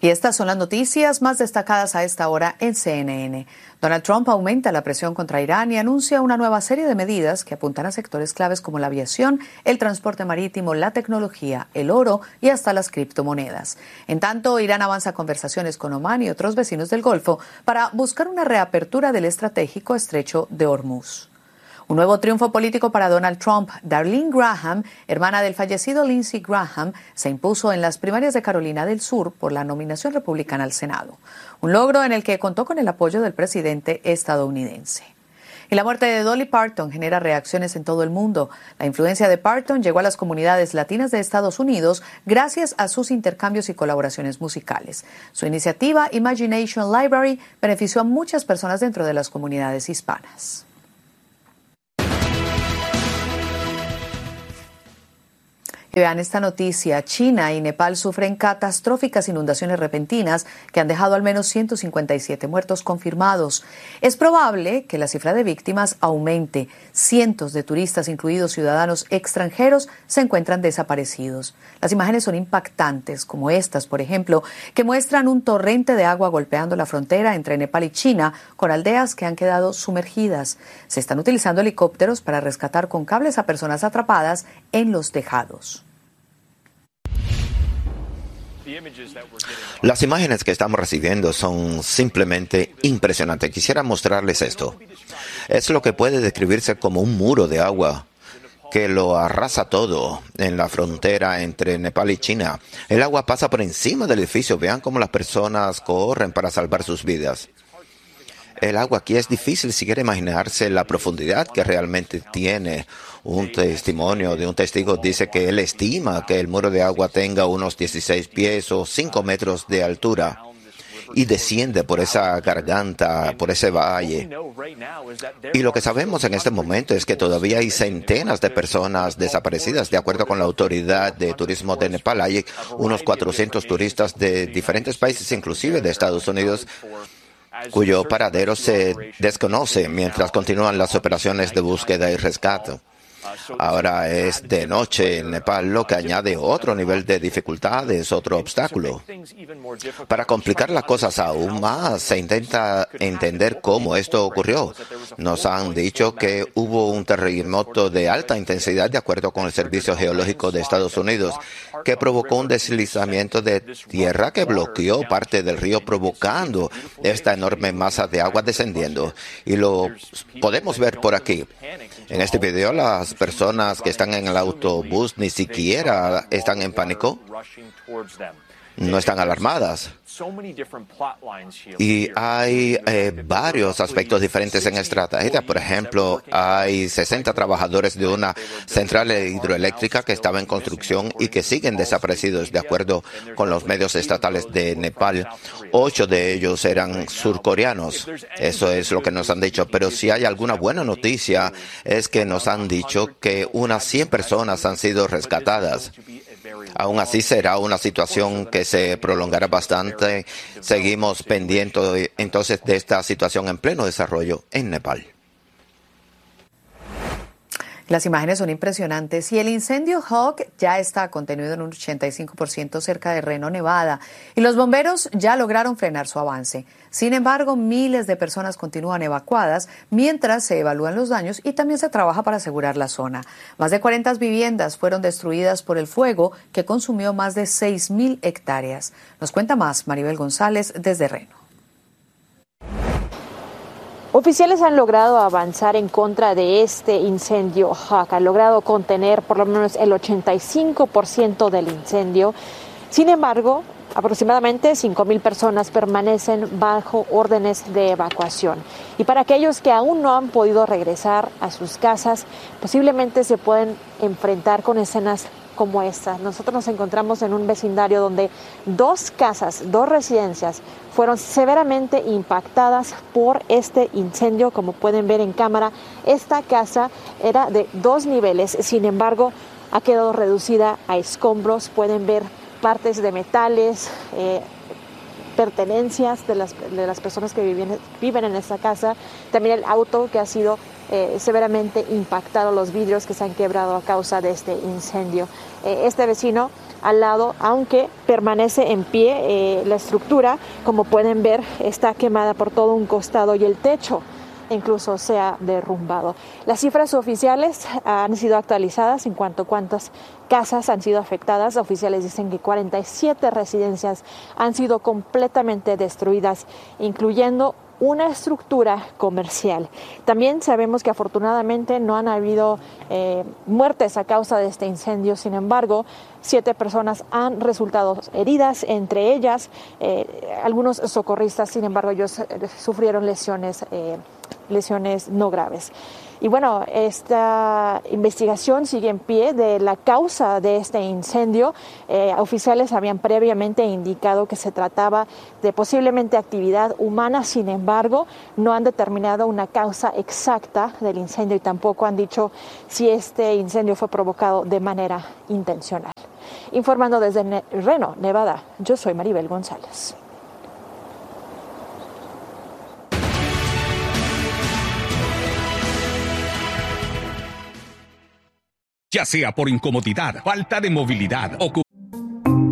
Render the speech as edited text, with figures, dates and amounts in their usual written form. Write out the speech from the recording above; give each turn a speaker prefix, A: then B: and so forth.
A: Y estas son las noticias más destacadas a esta hora en CNN. Donald Trump aumenta la presión contra Irán y anuncia una nueva serie de medidas que apuntan a sectores claves como la aviación, el transporte marítimo, la tecnología, el oro y hasta las criptomonedas. En tanto, Irán avanza conversaciones con Omán y otros vecinos del Golfo para buscar una reapertura del estratégico estrecho de Hormuz. Un nuevo triunfo político para Donald Trump. Darlene Graham, hermana del fallecido Lindsey Graham, se impuso en las primarias de Carolina del Sur por la nominación republicana al Senado. Un logro en el que contó con el apoyo del presidente estadounidense. Y la muerte de Dolly Parton genera reacciones en todo el mundo. La influencia de Parton llegó a las comunidades latinas de Estados Unidos gracias a sus intercambios y colaboraciones musicales. Su iniciativa Imagination Library benefició a muchas personas dentro de las comunidades hispanas. Vean esta noticia. China y Nepal sufren catastróficas inundaciones repentinas que han dejado al menos 157 muertos confirmados. Es probable que la cifra de víctimas aumente. Cientos de turistas, incluidos ciudadanos extranjeros, se encuentran desaparecidos. Las imágenes son impactantes, como estas, por ejemplo, que muestran un torrente de agua golpeando la frontera entre Nepal y China, con aldeas que han quedado sumergidas. Se están utilizando helicópteros para rescatar con cables a personas atrapadas en los tejados.
B: Las imágenes que estamos recibiendo son simplemente impresionantes. Quisiera mostrarles esto. Es lo que puede describirse como un muro de agua que lo arrasa todo en la frontera entre Nepal y China. El agua pasa por encima del edificio. Vean cómo las personas corren para salvar sus vidas. El agua aquí es difícil siquiera imaginarse la profundidad que realmente tiene. Un testimonio de un testigo dice que él estima que el muro de agua tenga unos 16 pies o 5 metros de altura y desciende por esa garganta, por ese valle. Y lo que sabemos en este momento es que todavía hay centenas de personas desaparecidas. De acuerdo con la Autoridad de Turismo de Nepal, hay unos 400 turistas de diferentes países, inclusive de Estados Unidos, cuyo paradero se desconoce mientras continúan las operaciones de búsqueda y rescate. Ahora es de noche en Nepal, lo que añade otro nivel de dificultades, otro obstáculo. Para complicar las cosas aún más, se intenta entender cómo esto ocurrió. Nos han dicho que hubo un terremoto de alta intensidad, de acuerdo con el Servicio Geológico de Estados Unidos, que provocó un deslizamiento de tierra que bloqueó parte del río, provocando esta enorme masa de agua descendiendo. Y lo podemos ver por aquí. En este video, las personas que están en el autobús ni siquiera están en pánico, no están alarmadas. Y hay varios aspectos diferentes en esta estrategia. Por ejemplo, hay 60 trabajadores de una central hidroeléctrica que estaba en construcción y que siguen desaparecidos, de acuerdo con los medios estatales de Nepal. 8 de ellos eran surcoreanos. Eso es lo que nos han dicho. Pero si hay alguna buena noticia, es que nos han dicho que unas 100 personas han sido rescatadas. Aún así será una situación que se prolongará bastante. Seguimos pendientes entonces de esta situación en pleno desarrollo en Nepal.
A: Las imágenes son impresionantes y el incendio Hawk ya está contenido en un 85% cerca de Reno, Nevada, y los bomberos ya lograron frenar su avance. Sin embargo, miles de personas continúan evacuadas mientras se evalúan los daños y también se trabaja para asegurar la zona. Más de 40 viviendas fueron destruidas por el fuego que consumió más de 6,000 hectáreas. Nos cuenta más Maribel González desde Reno.
C: Oficiales han logrado avanzar en contra de este incendio Hawk. Han logrado contener por lo menos el 85% del incendio. Sin embargo, aproximadamente 5,000 personas permanecen bajo órdenes de evacuación. Y para aquellos que aún no han podido regresar a sus casas, posiblemente se pueden enfrentar con escenas como esta. Nosotros nos encontramos en un vecindario donde 2 casas, 2 residencias fueron severamente impactadas por este incendio. Como pueden ver en cámara, esta casa era de 2 niveles, sin embargo, ha quedado reducida a escombros. Pueden ver partes de metales, pertenencias de las personas que viven en esta casa. También el auto que ha sido severamente impactado, los vidrios que se han quebrado a causa de este incendio. Este vecino al lado, aunque permanece en pie la estructura. Como pueden ver, está quemada por todo un costado y el techo incluso se ha derrumbado. Las cifras oficiales han sido actualizadas en cuanto a cuántas casas han sido afectadas. Oficiales dicen que 47 residencias han sido completamente destruidas, incluyendo una estructura comercial. También sabemos que afortunadamente no han habido muertes a causa de este incendio. Sin embargo, 7 personas han resultado heridas, entre ellas algunos socorristas. Sin embargo, ellos sufrieron lesiones no graves. Y bueno, esta investigación sigue en pie de la causa de este incendio. Oficiales habían previamente indicado que se trataba de posiblemente actividad humana. Sin embargo, no han determinado una causa exacta del incendio y tampoco han dicho si este incendio fue provocado de manera intencional. Informando desde Reno, Nevada, yo soy Maribel González.
D: Ya sea por incomodidad, falta de movilidad o